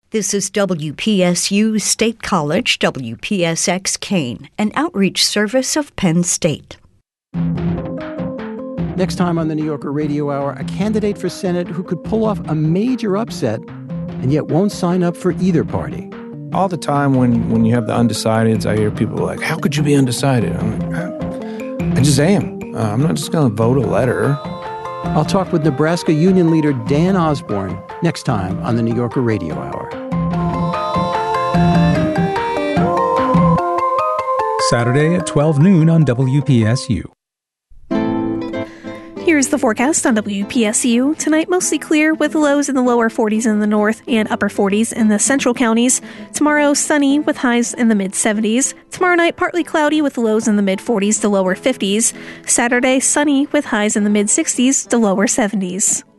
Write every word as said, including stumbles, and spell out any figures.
This is W P S U State College, W P S X Kane, an outreach service of Penn State. Next time on the New Yorker Radio Hour, a candidate for Senate who could pull off a major upset and yet won't sign up for either party. All the time when, when you have the undecideds, I hear people like, how could you be undecided? I'm like, I just am. Uh, I'm not just going to vote a letter. I'll talk with Nebraska Union leader Dan Osborne next time on the New Yorker Radio Hour. Saturday at twelve noon on W P S U. Here's the forecast on W P S U. Tonight, mostly clear with lows in the lower forties in the north and upper forties in the central counties. Tomorrow, sunny with highs in the mid-seventies. Tomorrow night, partly cloudy with lows in the mid-forties to lower fifties. Saturday, sunny with highs in the mid-sixties to lower seventies.